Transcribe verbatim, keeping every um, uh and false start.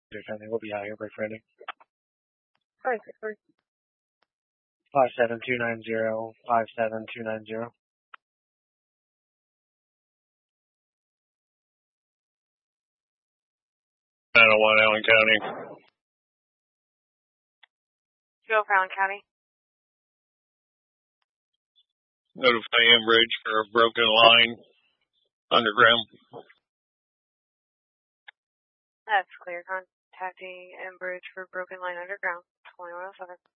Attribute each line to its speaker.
Speaker 1: We'll be out here by Friday.
Speaker 2: Five six three.
Speaker 1: Five seven two nine zero. Five seven two nine zero.
Speaker 3: nine oh one Allen County.
Speaker 2: Go for Allen County.
Speaker 3: Notify Enbridge for a broken line underground.
Speaker 2: That's clear. Contacting Enbridge for broken line underground. twenty-one oh seven.